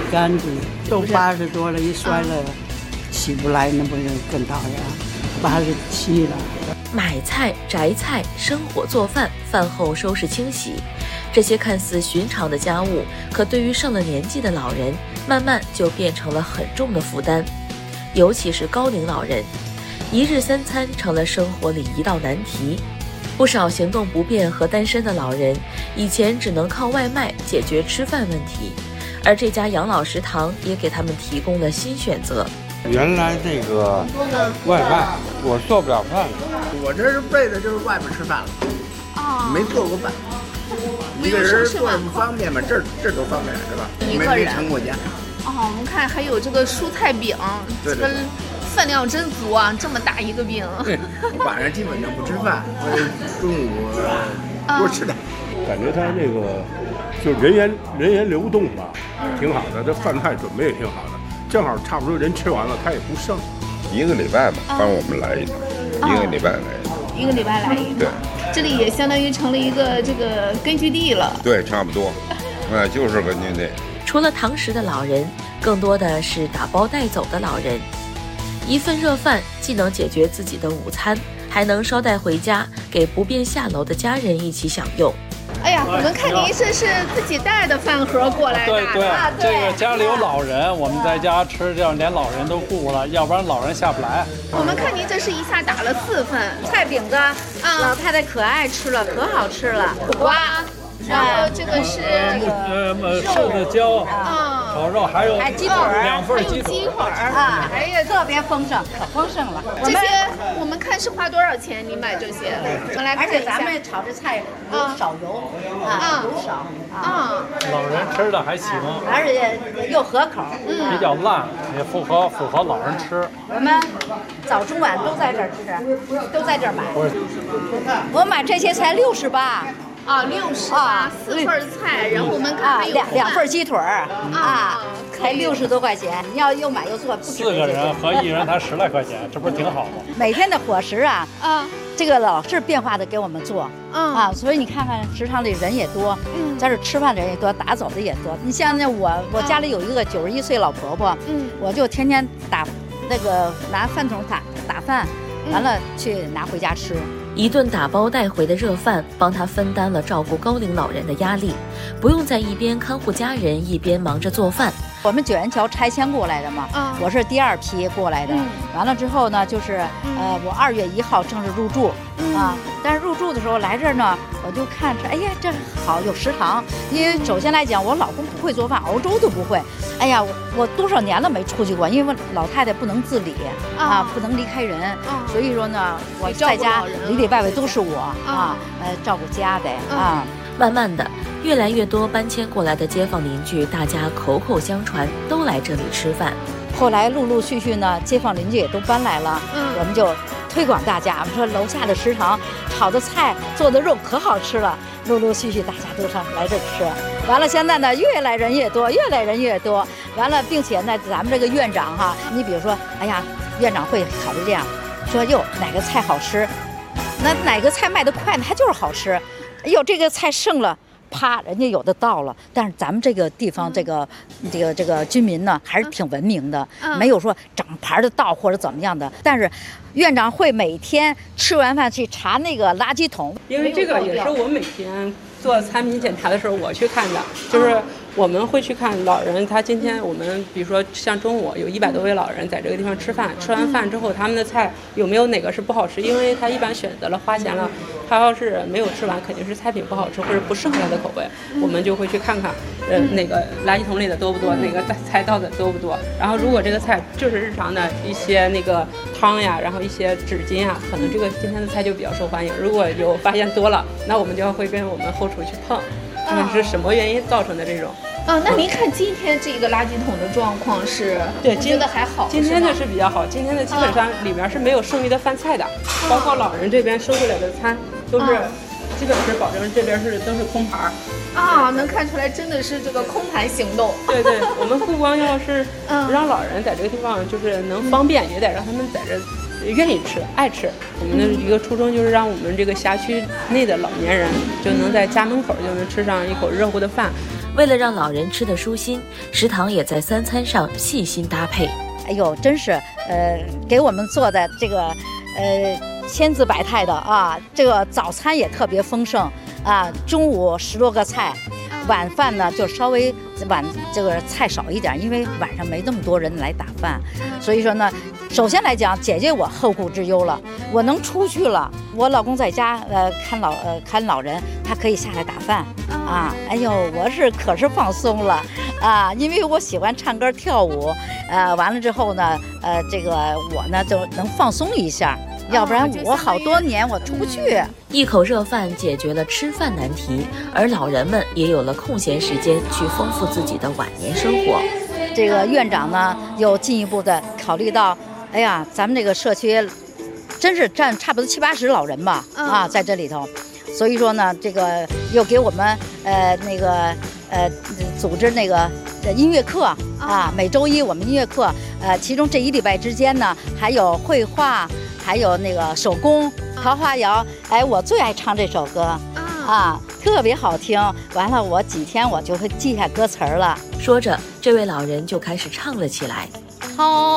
干的，都80多了，一摔了起不来，那不是更讨厌？87了。 买菜、摘菜、生火做饭、饭后收拾清洗，这些看似寻常的家务，可对于上了年纪的老人，慢慢就变成了很重的负担。尤其是高龄老人，一日3餐成了生活里一道难题。不少行动不便和单身的老人，以前只能靠外卖解决吃饭问题，而这家养老食堂也给他们提供了新选择。 原来这个外卖我做不了饭， 我这是背的就是外面吃饭了，没做过饭。一个人做不方便嘛，这多方便是吧？没成过家。 我们看还有这个蔬菜饼，这个分量真足啊，这么大一个饼。 晚上基本上不吃饭，中午多吃点。 感觉他这个就人员流动吧，挺好的。这饭菜准备也挺好的。正好差不多人吃完了，他也不剩。 1个礼拜吧，帮我们来一趟，1个礼拜来一趟。 1个礼拜来一趟。 对， 这里也相当于成了一个这个根据地了。 对，差不多，就是根据地。 除了堂食的老人，更多的是打包带走的老人。一份热饭既能解决自己的午餐，还能捎带回家，给不便下楼的家人一起享用。 哎呀，我们看您这是自己带的饭盒过来的。 对，这个家里有老人，我们在家吃，这样连老人都顾了，要不然老人下不来。 我们看您这是一下打了4份菜饼子，老太太可爱吃了，可好吃了。 苦瓜，然后这个是柿子椒炒肉，还有鸡腿 2份鸡腿哎呀，特别丰盛，可丰盛了。 这些我们看是花多少钱？你买这些？我们来看一下。 而且咱们炒这菜有少油油少老人吃的还行， 而且又合口， 比较烂，也符合老人吃。 我们早中晚都在这儿吃，都在这儿买。我买这些才68。 68，4份菜，然后我们看还有 2份鸡腿才60多块钱。你要又买又做，不止 4个人和1人才10来块钱，这不是挺好吗？ 每天的伙食这个老是变化的给我们做所以你看看食堂里人也多，在这吃饭的人也多，打走的也多。你像那我家里有一个91岁老婆婆，我就天天拿饭桶打饭，完了去拿回家吃。 一顿打包带回的热饭，帮他分担了照顾高龄老人的压力，不用在一边看护家人，一边忙着做饭。 我们九元桥拆迁过来的嘛，我是第2批过来的。完了之后呢，就是我2月1号正式入住但是入住的时候来这儿呢，我就看着，哎呀，这好有食堂。因为首先来讲，我老公不会做饭，熬粥都不会。哎呀，我多少年了没出去过，因为我老太太不能自理不能离开人，所以说呢，我在家里里外外都是我照顾家的慢慢的，越来越多搬迁过来的街坊邻居，大家口口相传，都来这里吃饭。 后来陆陆续续呢，街坊邻居也都搬来了，我们就推广大家，我们说楼下的食堂炒的菜、做的肉可好吃了，陆陆续续大家都上来这吃。完了，现在呢，越来人越多，越来人越多。完了，并且呢，咱们这个院长你比如说，哎呀，院长会考虑这样，说哟哪个菜好吃，那哪个菜卖得快呢，它就是好吃。哎呦，这个菜剩了。啪，人家有的到了，但是咱们这个地方，这个居民呢，还是挺文明的，没有说整盘的倒或者怎么样的。但是，院长会每天吃完饭去查那个垃圾桶， 因为这个也是我每天做产品检查的时候我去看的，就是我们会去看老人，他今天我们比如说像中午有100多位老人在这个地方吃饭，吃完饭之后他们的菜有没有哪个是不好吃，因为他一般选择了花钱了，他要是没有吃完肯定是菜品不好吃或者不适合他的口味，我们就会去看看哪个垃圾桶里的多不多，哪个菜倒的多不多，然后如果这个菜就是日常的一些那个汤呀，然后一些纸巾啊，可能这个今天的菜就比较受欢迎，如果有发现多了，那我们就会跟我们后厨去碰是什么原因造成的这种。 那您看今天这个垃圾桶的状况是？对，觉得还好。 今天的是比较好，今天的基本上里面是没有剩余的饭菜的，包括老人这边收回来的餐都是基本是保证这边都是空盘能看出来真的是这个空盘行动。 对，我们不光要是让老人在这个地方就是能方便，也得让他们在这愿意吃、爱吃。我们的一个初衷就是让我们这个辖区内的老年人就能在家门口就能吃上一口热乎的饭。 为了让老人吃得舒心，食堂也在3餐上细心搭配。 哎呦，真是给我们做的这个千姿百态的啊，这个早餐也特别丰盛啊，中午10多个菜。晚饭呢就稍微这个菜少一点，因为晚上没那么多人来打饭，所以说呢，首先来讲解决我后顾之忧了，我能出去了，我老公在家看老人，他可以下来打饭啊，哎呦，我可是放松了啊，因为我喜欢唱歌跳舞，完了之后呢，这个我呢就能放松一下。要不然我好多年我出不去。 一口热饭解决了吃饭难题，而老人们也有了空闲时间去丰富自己的晚年生活。 这个院长呢又进一步的考虑到，哎呀，咱们这个社区真是占差不多70-80老人吧，啊，在这里头，所以说呢，这个又给我们组织那个音乐课啊，每周一我们音乐课，其中这1礼拜之间呢，还有绘画。还有那个手工桃花谣，哎，我最爱唱这首歌啊，特别好听。完了，我几天我就会记下歌词了。 说着，这位老人就开始唱了起来。 好。